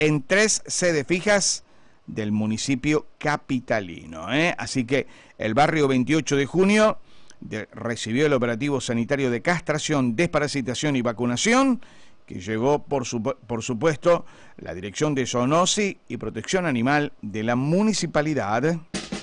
en 3 sedes fijas del municipio capitalino. Así que el barrio 28 de junio recibió el operativo sanitario de castración, desparasitación y vacunación, que llevó, por supuesto, la Dirección de Zoonosis y Protección Animal de la municipalidad.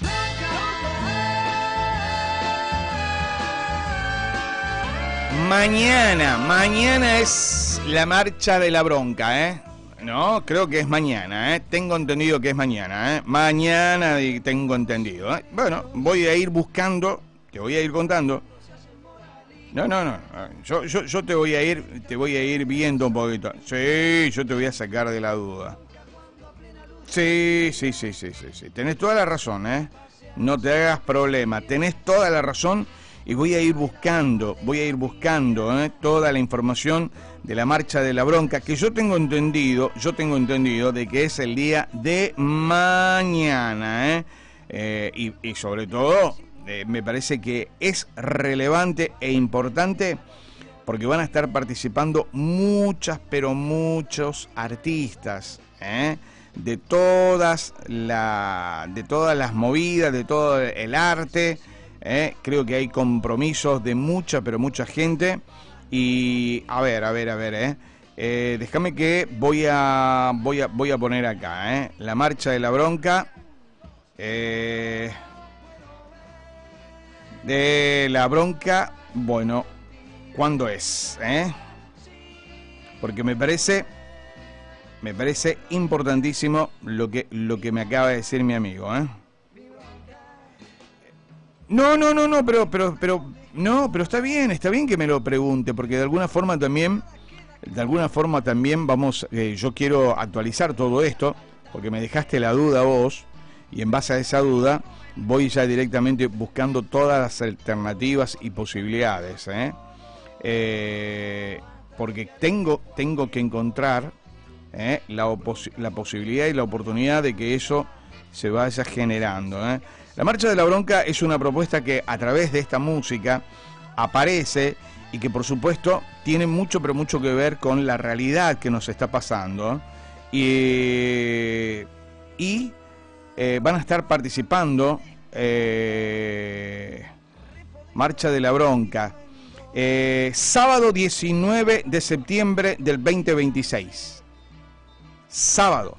Mañana es la marcha de la bronca, No, creo que es mañana, Tengo entendido que es mañana, Mañana tengo entendido, Bueno, voy a ir buscando, te voy a ir contando. No. Yo te voy a ir viendo un poquito. Sí, yo te voy a sacar de la duda. Sí. Tenés toda la razón, No te hagas problema. Tenés toda la razón y voy a ir buscando, toda la información de la marcha de la bronca, que yo tengo entendido de que es el día de mañana, y sobre todo me parece que es relevante e importante porque van a estar participando muchos artistas, de todas las movidas, de todo el arte. Creo que hay compromisos de mucha gente. Y a ver, déjame que voy a poner acá, la marcha de la bronca. De la bronca, bueno, ¿cuándo es? Porque me parece importantísimo lo que me acaba de decir mi amigo, No, pero está bien que me lo pregunte, porque de alguna forma también vamos, yo quiero actualizar todo esto, porque me dejaste la duda vos, y en base a esa duda voy ya directamente buscando todas las alternativas y posibilidades, porque tengo que encontrar la posibilidad y la oportunidad de que eso se vaya generando. La Marcha de la Bronca es una propuesta que a través de esta música aparece y que por supuesto tiene mucho que ver con la realidad que nos está pasando, y van a estar participando Marcha de la Bronca sábado 19 de septiembre del 2026, sábado.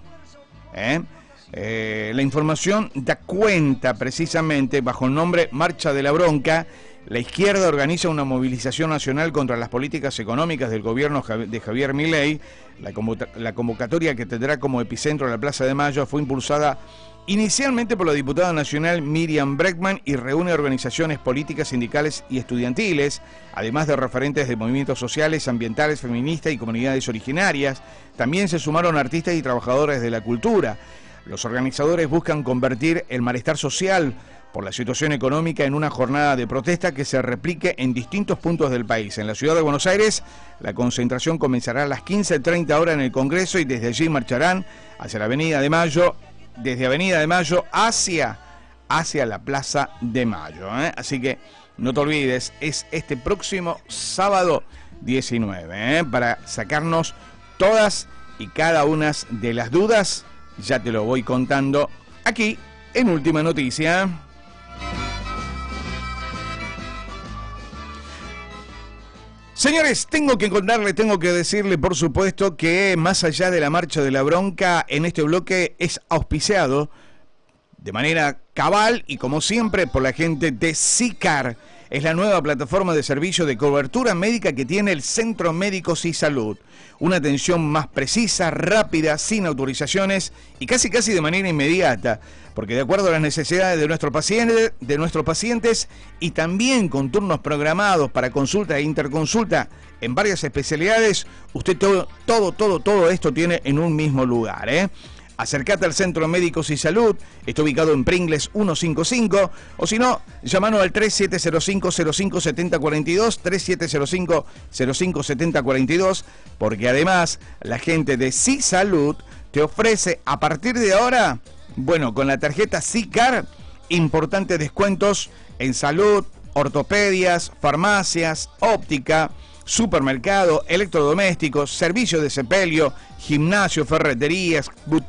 La información da cuenta precisamente bajo el nombre Marcha de la Bronca. La izquierda organiza una movilización nacional contra las políticas económicas del gobierno de Javier Milei. La convocatoria, que tendrá como epicentro la Plaza de Mayo, fue impulsada inicialmente por la diputada nacional Miriam Bregman y reúne organizaciones políticas, sindicales y estudiantiles, además de referentes de movimientos sociales, ambientales, feministas y comunidades originarias. También se sumaron artistas y trabajadores de la cultura. Los organizadores buscan convertir el malestar social por la situación económica en una jornada de protesta que se replique en distintos puntos del país. En la ciudad de Buenos Aires, la concentración comenzará a las 15:30 horas en el Congreso y desde allí marcharán hacia la Avenida de Mayo, desde Avenida de Mayo hacia la Plaza de Mayo. Así que no te olvides, es este próximo sábado 19, para sacarnos todas y cada una de las dudas. Ya te lo voy contando aquí en Última Noticia. Señores, tengo que decirle, por supuesto, que más allá de la Marcha de la Bronca, en este bloque es auspiciado de manera cabal y como siempre por la gente de SICAR. Es la nueva plataforma de servicio de cobertura médica que tiene el Centro Médico SISalud. Una atención más precisa, rápida, sin autorizaciones y casi de manera inmediata, porque de acuerdo a las necesidades de nuestros pacientes y también con turnos programados para consulta e interconsulta en varias especialidades, usted todo esto tiene en un mismo lugar, Acércate al Centro Médico SISalud, está ubicado en Pringles 155, o si no, llamanos al 3705-057042, 3705-057042, porque además la gente de SISalud te ofrece a partir de ahora, bueno, con la tarjeta SICAR, importantes descuentos en salud, ortopedias, farmacias, óptica, supermercado, electrodomésticos, servicios de sepelio, gimnasio, ferreterías,